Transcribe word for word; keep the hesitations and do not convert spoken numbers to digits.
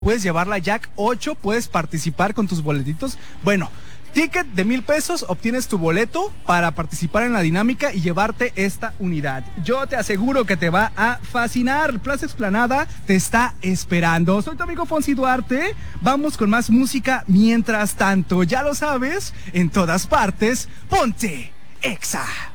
puedes llevar la Jack ocho, puedes participar con tus boletitos. Bueno, ticket de mil pesos, obtienes tu boleto para participar en la dinámica y llevarte esta unidad. Yo te aseguro que te va a fascinar. Plaza Explanada te está esperando. Soy tu amigo Fonsi Duarte. Vamos con más música. Mientras tanto, ya lo sabes, en todas partes, ponte Exa.